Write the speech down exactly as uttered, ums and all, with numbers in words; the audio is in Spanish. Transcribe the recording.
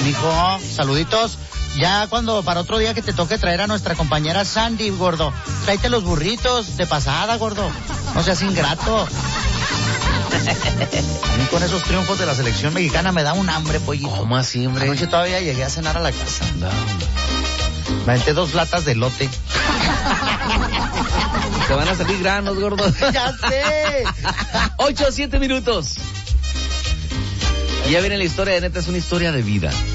Mijo, saluditos. Ya cuando, para otro día que te toque traer a nuestra compañera Sandy, gordo, tráete los burritos de pasada, gordo. No seas ingrato. A mí con esos triunfos de la selección mexicana me da un hambre, pollito. ¿Cómo así, hombre? Anoche todavía llegué a cenar a la casa. No. Me aventé dos latas de elote. Te van a salir granos, gordo. ¡Ya sé! Ocho, siete minutos. Y ya viene la historia de neta, es una historia de vida.